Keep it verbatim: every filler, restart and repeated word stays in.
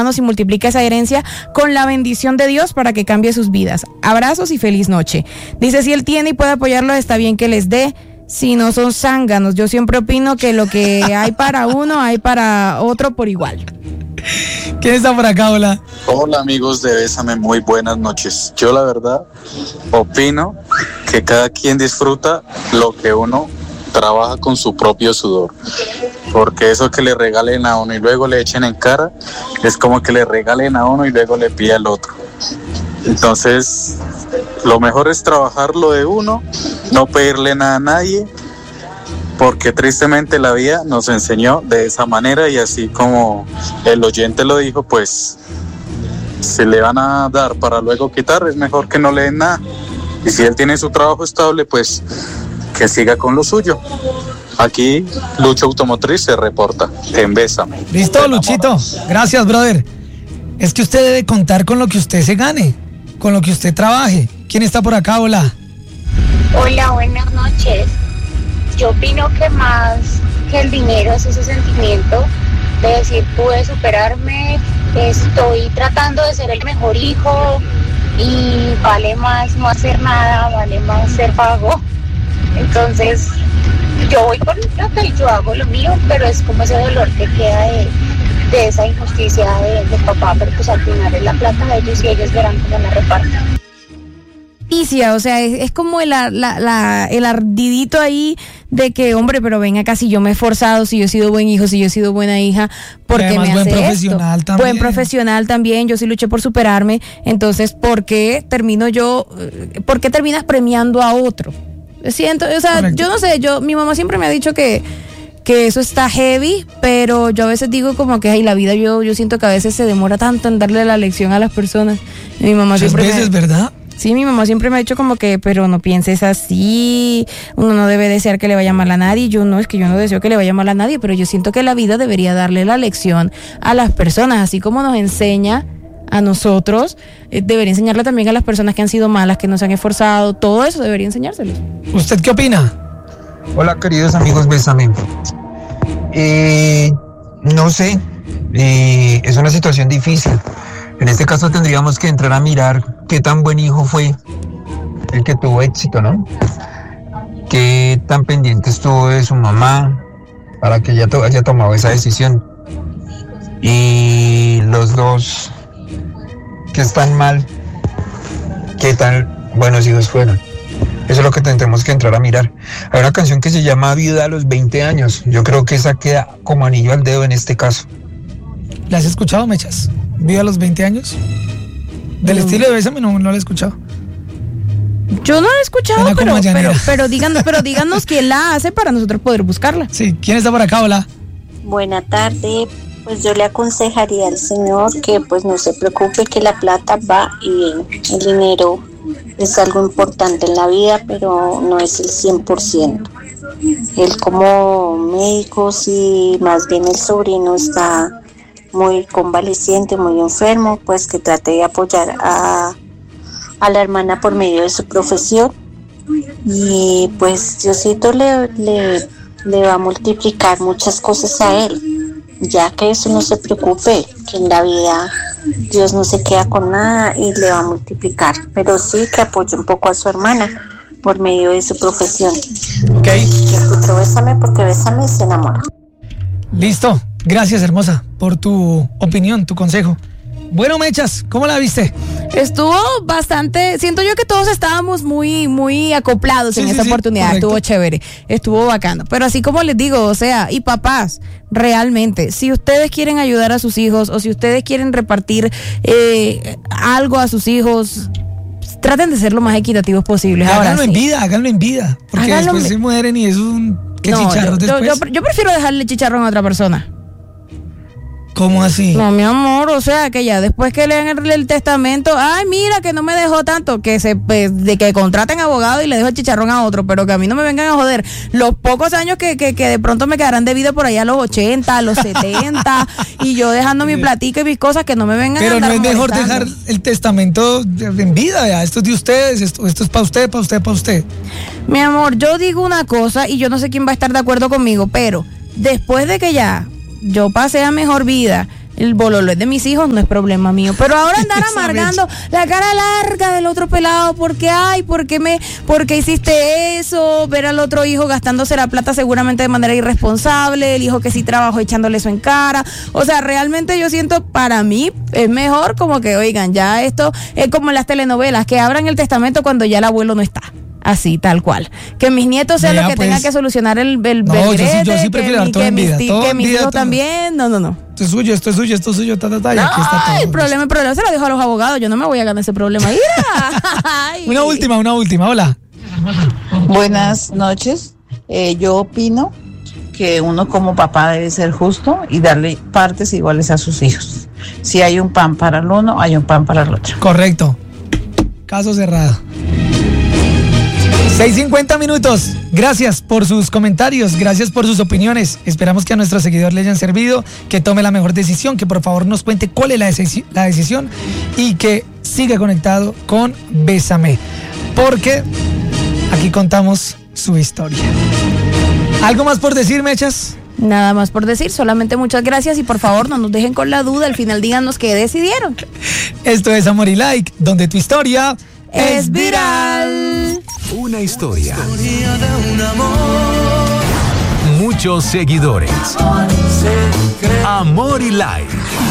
manos y multiplique esa herencia con la bendición de Dios para que cambie sus vidas. Abrazos y feliz noche. Dice, si él tiene y puede apoyarlos, está bien que les dé. Si no son zánganos, yo siempre opino que lo que hay para uno, hay para otro por igual. ¿Quién está por acá? Hola. Hola amigos de Bésame, muy buenas noches. Yo la verdad opino que cada quien disfruta lo que uno trabaja con su propio sudor, porque eso que le regalen a uno y luego le echen en cara es como que le regalen a uno y luego le pide al otro. Entonces lo mejor es trabajar lo de uno, no pedirle nada a nadie, porque tristemente la vida nos enseñó de esa manera, y así como el oyente lo dijo, pues si le van a dar para luego quitar, es mejor que no le den nada. Y si él tiene su trabajo estable, pues que siga con lo suyo. Aquí Lucho Automotriz se reporta en Bésame. Listo, Luchito. Gracias, brother. Es que usted debe contar con lo que usted se gane, con lo que usted trabaje. ¿Quién está por acá? Hola. Hola, buenas noches. Yo opino que más que el dinero es ese sentimiento de decir, pude superarme, estoy tratando de ser el mejor hijo y vale más no hacer nada, vale más ser vago. Entonces, yo voy por mi plata y yo hago lo mío, pero es como ese dolor que queda de, de esa injusticia de, de papá, pero pues al final es la plata de ellos y ellos verán cómo la reparten. O sea, es, es como el, la, la, el ardidito ahí de que, hombre, pero ven acá, si yo me he esforzado, si yo he sido buen hijo, si yo he sido buena hija, ¿por qué me hace buen esto? Profesional también. Buen profesional también, yo sí luché por superarme, entonces, ¿por qué termino yo, por qué terminas premiando a otro? Siento, o sea, correcto. Yo no sé, yo, mi mamá siempre me ha dicho que que eso está heavy, pero yo a veces digo como que ay, la vida, yo, yo siento que a veces se demora tanto en darle la lección a las personas. Y mi mamá Muchas siempre veces, me, ¿verdad? Sí, mi mamá siempre me ha dicho como que, pero no pienses así, uno no debe desear que le vaya mal a nadie. Yo no, es que yo no deseo que le vaya mal a nadie, pero yo siento que la vida debería darle la lección a las personas, así como nos enseña a nosotros, eh, debería enseñarle también a las personas que han sido malas, que no se han esforzado, todo eso debería enseñárselos. ¿Usted qué opina? Hola, queridos amigos, Bésame. Eh, no sé, eh, es una situación difícil. En este caso tendríamos que entrar a mirar qué tan buen hijo fue el que tuvo éxito, ¿no? Qué tan pendiente estuvo de su mamá para que ella to- haya tomado esa decisión. Y los dos que están mal, qué tan buenos hijos fueron. Eso es lo que tendremos que entrar a mirar. Hay una canción que se llama Viuda a los veinte años. Yo creo que esa queda como anillo al dedo en este caso. ¿La has escuchado, Mechas? ¿Viuda a los veinte años? Del no. estilo de Bésame no, no la he escuchado. Yo no la he escuchado, pero, pero, pero, díganos, pero díganos quién la hace para nosotros poder buscarla. Sí, ¿quién está por acá? Hola. Buena tarde. Pues yo le aconsejaría al señor que pues no se preocupe, que la plata va y viene. El dinero es algo importante en la vida, pero no es el cien por ciento. Él como médico, si más bien el sobrino está muy convaleciente, muy enfermo, pues que trate de apoyar a, a la hermana por medio de su profesión. Y pues Diosito le, le, le va a multiplicar muchas cosas a él, ya que eso no se preocupe, que en la vida Dios no se queda con nada y le va a multiplicar, pero sí que apoye un poco a su hermana por medio de su profesión. Ok. Y escucho Bésame porque Bésame se enamora. Listo, gracias hermosa por tu opinión, tu consejo. Bueno, Mechas, ¿cómo la viste? Estuvo bastante, siento yo que todos estábamos muy, muy acoplados sí, en sí, esta sí, oportunidad, correcto. Estuvo chévere, estuvo bacano, pero así como les digo, o sea, y papás, realmente, si ustedes quieren ayudar a sus hijos o si ustedes quieren repartir eh, algo a sus hijos, traten de ser lo más equitativos posibles. Háganlo Ahora, en sí. vida, háganlo en vida, porque háganlo después en... se mueren y es un... ¿Qué no, chicharrón yo, después? Yo, yo, yo prefiero dejarle chicharrón a otra persona. ¿Cómo así? No, mi amor, o sea, que ya después que lean el, el testamento, ay, mira, que no me dejó tanto, que se pues, de que contraten abogado y le dejo el chicharrón a otro, pero que a mí no me vengan a joder los pocos años que, que, que de pronto me quedarán de vida por allá a los ochenta, a los setenta, y yo dejando mi platica y mis cosas, que no me vengan pero a andar no es mejor molestando. Dejar el testamento en vida, ya. Esto es de ustedes, esto, esto es para usted, para usted, para usted. Mi amor, yo digo una cosa y yo no sé quién va a estar de acuerdo conmigo, pero después de que ya yo pasé a mejor vida, el bololo es de mis hijos, no es problema mío. Pero ahora andar amargando la cara larga del otro pelado, porque ay, ¿por qué me, por qué hiciste eso? Ver al otro hijo gastándose la plata seguramente de manera irresponsable, el hijo que sí trabajó echándole eso en cara. O sea, realmente yo siento, para mí es mejor como que, oigan, ya esto es como en las telenovelas, que abran el testamento cuando ya el abuelo no está. Así, tal cual. Que mis nietos sean los que pues, tengan que solucionar el, el no, berrete, yo sí, yo sí prefiero que, todo que en vida, mis, todo que en mis vida, hijos todo. también. No, no, no. Esto es suyo, esto es suyo, esto es suyo, ta, ta, ta, y no, aquí está todo. El problema, el problema se lo dejo a los abogados. Yo no me voy a ganar ese problema. Una última, una última. Hola. Buenas noches. Eh, yo opino que uno como papá debe ser justo y darle partes iguales a sus hijos. Si hay un pan para el uno, hay un pan para el otro. Correcto. Caso cerrado. seis cincuenta minutos. Gracias por sus comentarios, gracias por sus opiniones. Esperamos que a nuestros seguidores les hayan servido, que tome la mejor decisión, que por favor nos cuente cuál es la, decisi- la decisión y que siga conectado con Bésame, porque aquí contamos su historia. ¿Algo más por decir, Mechas? Nada más por decir, solamente muchas gracias y por favor no nos dejen con la duda, al final díganos qué decidieron. Esto es Amor y Like, donde tu historia es viral. Una historia. Muchos seguidores. Amor y Like.